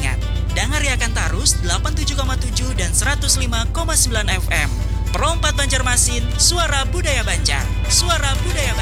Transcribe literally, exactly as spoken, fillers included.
ingat, Dangariakan Tarus delapan puluh tujuh koma tujuh dan seratus lima koma sembilan F M. Perompat Banjarmasin, suara budaya Banjar. Suara budaya Banjar.